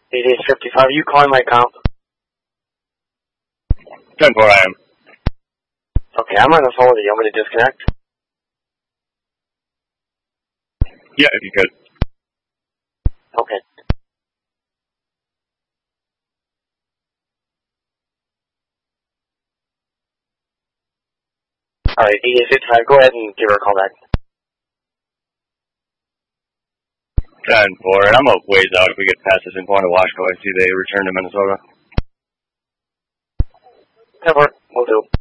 It is 55. You calling my comp? 10-4 I am. Okay, I'm on the phone with you. You want me to disconnect? Yeah, if you could. Okay. Alright, it is 55. Go ahead and give her a call back. 10-4, and I'm a ways out if we get past this endpoint of Washco. I see they return to Minnesota. 10-4. We'll do.